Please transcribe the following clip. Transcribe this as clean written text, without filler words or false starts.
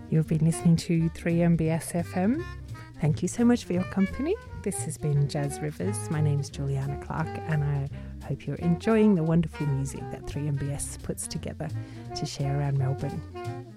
You've been listening to 3MBS FM. Thank you so much for your company. This has been Jazz Rivers. My name is Juliana Clark, and I hope you're enjoying the wonderful music that 3MBS puts together to share around Melbourne.